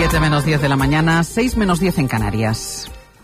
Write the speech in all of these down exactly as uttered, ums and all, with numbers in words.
siete menos diez de la mañana, seis menos diez en Canarias.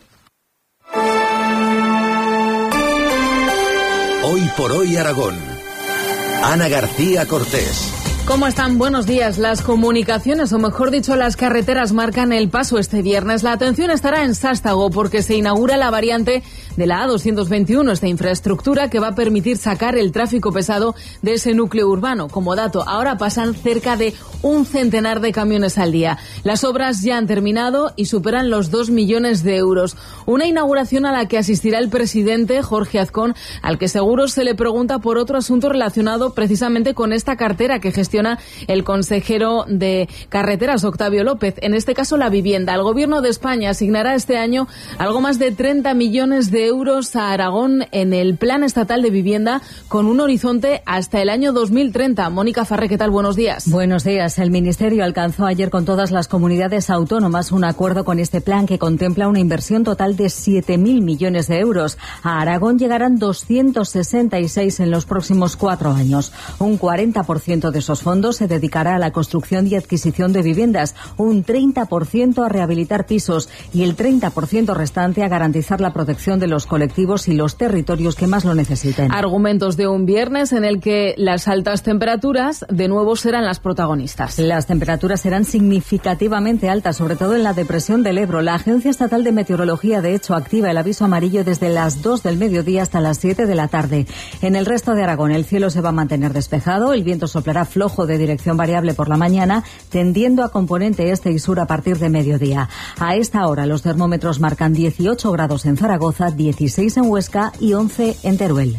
Hoy por hoy Aragón. Ana García Cortés. ¿Cómo están? Buenos días. Las comunicaciones, o mejor dicho, las carreteras marcan el paso este viernes. La atención estará en Sástago porque se inaugura la variante de la A doscientos veintiuno, esta infraestructura que va a permitir sacar el tráfico pesado de ese núcleo urbano. Como dato, ahora pasan cerca de un centenar de camiones al día. Las obras ya han terminado y superan los dos millones de euros. Una inauguración a la que asistirá el presidente Jorge Azcón, al que seguro se le pregunta por otro asunto relacionado precisamente con esta cartera que gestiona el consejero de Carreteras, Octavio López. En este caso, la vivienda. El Gobierno de España asignará este año algo más de treinta millones de euros a Aragón en el Plan Estatal de Vivienda, con un horizonte hasta el año dos mil treinta. Mónica Farré, ¿qué tal? Buenos días. Buenos días. El Ministerio alcanzó ayer con todas las comunidades autónomas un acuerdo con este plan que contempla una inversión total de siete mil millones de euros. A Aragón llegarán doscientos sesenta y seis en los próximos cuatro años. Un cuarenta por ciento de esos fondos se dedicará a la construcción y adquisición de viviendas, un treinta por ciento a rehabilitar pisos y el treinta por ciento restante a garantizar la protección de los colectivos y los territorios que más lo necesiten. Argumentos de un viernes en el que las altas temperaturas de nuevo serán las protagonistas. Las temperaturas serán significativamente altas, sobre todo en la depresión del Ebro. La Agencia Estatal de Meteorología, de hecho, activa el aviso amarillo desde las dos del mediodía hasta las siete de la tarde. En el resto de Aragón el cielo se va a mantener despejado, el viento soplará flojo de dirección variable por la mañana, tendiendo a componente este y sur a partir de mediodía. A esta hora los termómetros marcan dieciocho grados en Zaragoza, dieciséis en Huesca y once en Teruel.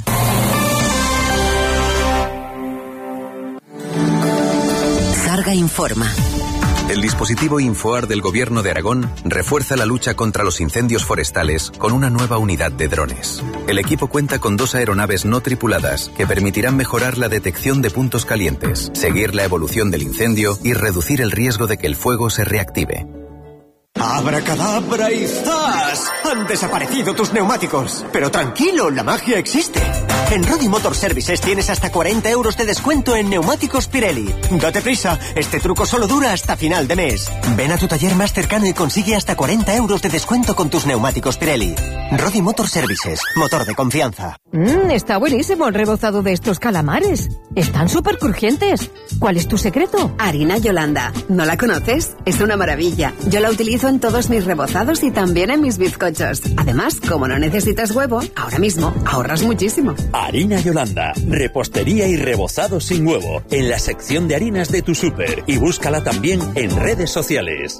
Sarga informa. El dispositivo Infoar del Gobierno de Aragón refuerza la lucha contra los incendios forestales con una nueva unidad de drones. El equipo cuenta con dos aeronaves no tripuladas que permitirán mejorar la detección de puntos calientes, seguir la evolución del incendio y reducir el riesgo de que el fuego se reactive. ¡Abracadabra y ¡zas! Han desaparecido tus neumáticos. Pero tranquilo, la magia existe. En Rodi Motor Services tienes hasta cuarenta euros de descuento en neumáticos Pirelli. Date prisa, este truco solo dura hasta final de mes. Ven a tu taller más cercano y consigue hasta cuarenta euros de descuento con tus neumáticos Pirelli. Rodi Motor Services, motor de confianza. Mmm, está buenísimo el rebozado de estos calamares. Están súper crujientes. ¿Cuál es tu secreto? Harina Yolanda. ¿No la conoces? Es una maravilla. Yo la utilizo en todos mis rebozados y también en mis bizcochos. Además, como no necesitas huevo, ahora mismo ahorras muchísimo. Harina Yolanda, repostería y rebozado sin huevo, en la sección de harinas de tu súper, y búscala también en redes sociales.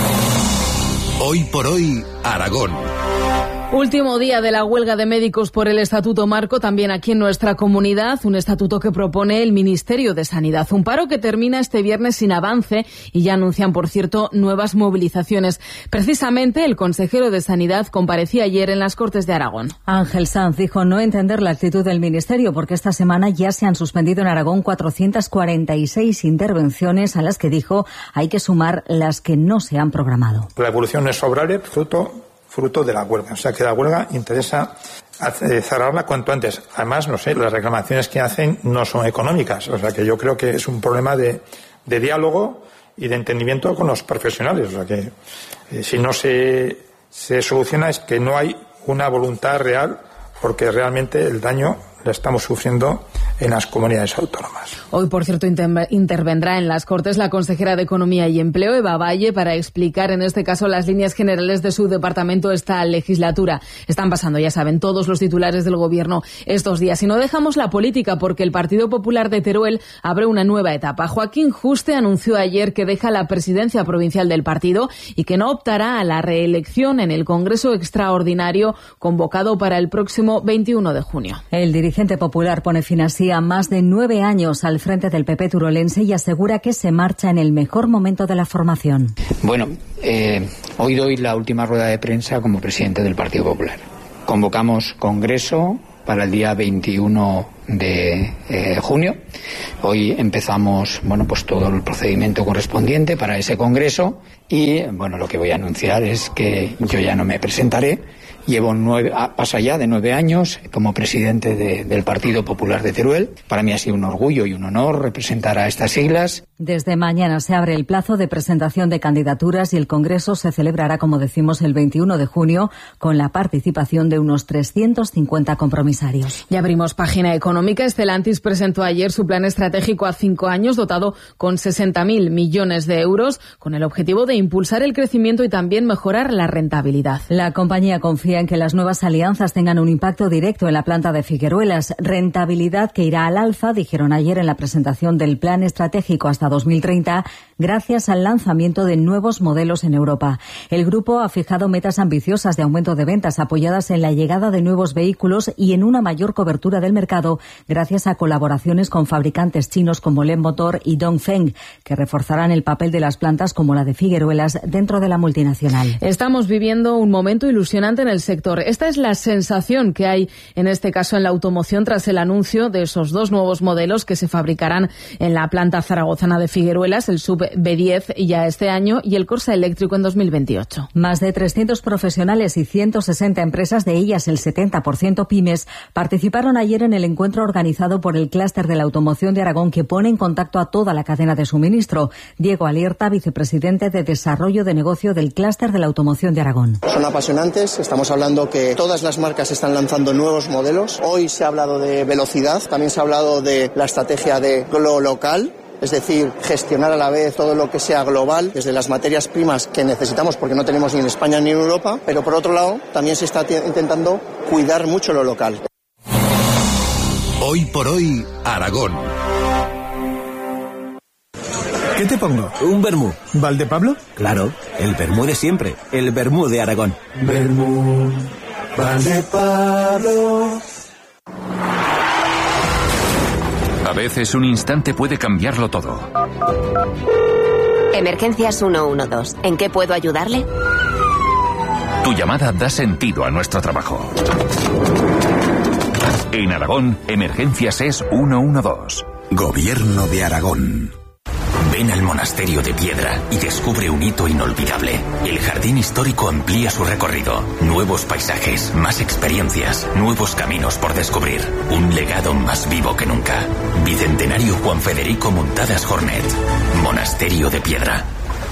Hoy por hoy, Aragón. Último día de la huelga de médicos por el Estatuto Marco, también aquí en nuestra comunidad, un estatuto que propone el Ministerio de Sanidad. Un paro que termina este viernes sin avance y ya anuncian, por cierto, nuevas movilizaciones. Precisamente el consejero de Sanidad comparecía ayer en las Cortes de Aragón. Ángel Sanz dijo no entender la actitud del Ministerio porque esta semana ya se han suspendido en Aragón cuatrocientas cuarenta y seis intervenciones a las que dijo hay que sumar las que no se han programado. La evolución es favorable, fruto fruto de la huelga. O sea, que la huelga interesa cerrarla cuanto antes. Además, no sé, las reclamaciones que hacen no son económicas. O sea, que yo creo que es un problema de, de diálogo y de entendimiento con los profesionales. O sea, que eh, si no se, se soluciona es que no hay una voluntad real, porque realmente el daño lo estamos sufriendo en las comunidades autónomas. Hoy, por cierto, inter- intervendrá en las Cortes la consejera de Economía y Empleo, Eva Valle, para explicar, en este caso, las líneas generales de su departamento esta legislatura. Están pasando, ya saben, todos los titulares del Gobierno estos días. Y no dejamos la política porque el Partido Popular de Teruel abre una nueva etapa. Joaquín Juste anunció ayer que deja la presidencia provincial del partido y que no optará a la reelección en el Congreso Extraordinario convocado para el próximo veintiuno de junio. El dirigente popular pone fin así a más de nueve años al frente del P P turolense y asegura que se marcha en el mejor momento de la formación. Bueno, eh, hoy doy la última rueda de prensa como presidente del Partido Popular. Convocamos congreso para el día veintiuno de eh, junio. Hoy empezamos, bueno, pues todo el procedimiento correspondiente para ese congreso y, bueno, lo que voy a anunciar es que yo ya no me presentaré. Llevo nueve, pasa ya de nueve años como presidente de, del Partido Popular de Teruel. Para mí ha sido un orgullo y un honor representar a estas siglas. Desde mañana se abre el plazo de presentación de candidaturas y el Congreso se celebrará, como decimos, el veintiuno de junio con la participación de unos trescientos cincuenta compromisarios. Y abrimos página económica. Stellantis presentó ayer su plan estratégico a cinco años dotado con sesenta mil millones de euros con el objetivo de impulsar el crecimiento y también mejorar la rentabilidad. La compañía confía en que las nuevas alianzas tengan un impacto directo en la planta de Figueruelas. Rentabilidad que irá al alza, dijeron ayer en la presentación del plan estratégico hasta dos mil treinta, gracias al lanzamiento de nuevos modelos en Europa. El grupo ha fijado metas ambiciosas de aumento de ventas apoyadas en la llegada de nuevos vehículos y en una mayor cobertura del mercado gracias a colaboraciones con fabricantes chinos como Leapmotor y Dongfeng, que reforzarán el papel de las plantas como la de Figueruelas dentro de la multinacional. Estamos viviendo un momento ilusionante en el sector. Esta es la sensación que hay en este caso en la automoción tras el anuncio de esos dos nuevos modelos que se fabricarán en la planta zaragozana de Figueruelas, el Sub B diez ya este año y el Corsa eléctrico en dos mil veintiocho. Más de trescientos profesionales y ciento sesenta empresas, de ellas el setenta por ciento pymes, participaron ayer en el encuentro organizado por el Clúster de la Automoción de Aragón, que pone en contacto a toda la cadena de suministro. Diego Alierta, vicepresidente de Desarrollo de Negocio del Clúster de la Automoción de Aragón. Son apasionantes, estamos hablando que todas las marcas están lanzando nuevos modelos. Hoy se ha hablado de velocidad, también se ha hablado de la estrategia de lo local, es decir, gestionar a la vez todo lo que sea global, desde las materias primas que necesitamos porque no tenemos ni en España ni en Europa, pero por otro lado también se está t- intentando cuidar mucho lo local. Hoy por hoy, Aragón. ¿Qué te pongo? Un vermú. ¿Valdepablo? Claro, el vermú de siempre, el vermú de Aragón. Vermú, Valdepablo. A veces un instante puede cambiarlo todo. Emergencias ciento doce. ¿En qué puedo ayudarle? Tu llamada da sentido a nuestro trabajo. En Aragón, Emergencias es ciento doce. Gobierno de Aragón. Ven al Monasterio de Piedra y descubre un hito inolvidable. El jardín histórico amplía su recorrido. Nuevos paisajes, más experiencias, nuevos caminos por descubrir. Un legado más vivo que nunca. Bicentenario Juan Federico Muntadas Hornet. Monasterio de Piedra.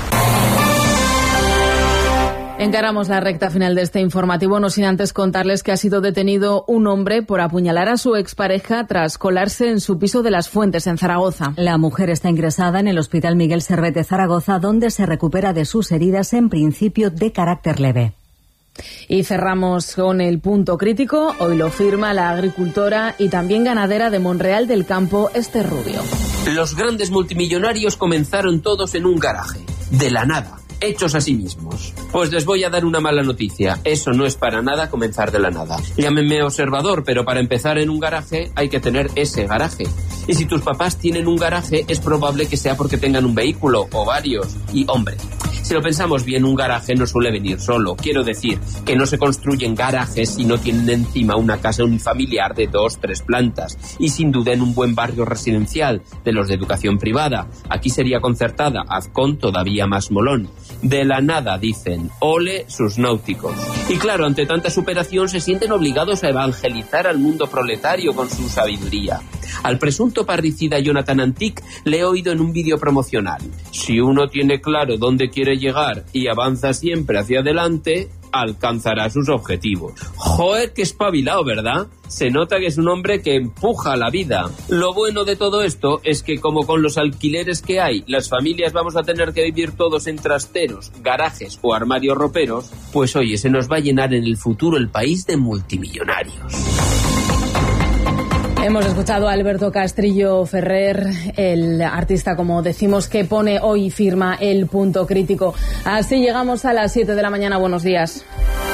Encaramos la recta final de este informativo, no sin antes contarles que ha sido detenido un hombre por apuñalar a su expareja tras colarse en su piso de Las Fuentes, en Zaragoza. La mujer está ingresada en el Hospital Miguel Servet de Zaragoza, donde se recupera de sus heridas, en principio de carácter leve. Y cerramos con el punto crítico. Hoy lo firma la agricultora y también ganadera de Monreal del Campo, Esther Rubio. Los grandes multimillonarios comenzaron todos en un garaje, de la nada, hechos a sí mismos. Pues les voy a dar una mala noticia. Eso no es para nada comenzar de la nada. Llámenme observador, pero para empezar en un garaje hay que tener ese garaje. Y si tus papás tienen un garaje, es probable que sea porque tengan un vehículo o varios. Y hombre, si lo pensamos bien, un garaje no suele venir solo. Quiero decir que no se construyen garajes si no tienen encima una casa unifamiliar de dos, tres plantas. Y sin duda en un buen barrio residencial, de los de educación privada. Aquí sería concertada, Azcón todavía más molón. De la nada, dicen, ole sus náuticos. Y claro, ante tanta superación se sienten obligados a evangelizar al mundo proletario con su sabiduría. Al presunto parricida Jonathan Antic le he oído en un vídeo promocional. Si uno tiene claro dónde quiere llegar y avanza siempre hacia adelante, alcanzará sus objetivos. Joder, qué espabilado, ¿verdad? Se nota que es un hombre que empuja la vida. Lo bueno de todo esto es que, como con los alquileres que hay, las familias vamos a tener que vivir todos en trasteros, garajes o armarios roperos, pues oye, se nos va a llenar en el futuro el país de multimillonarios. Hemos escuchado a Alberto Castrillo Ferrer, el artista, como decimos, que pone hoy firma el punto crítico. Así llegamos a las siete de la mañana. Buenos días.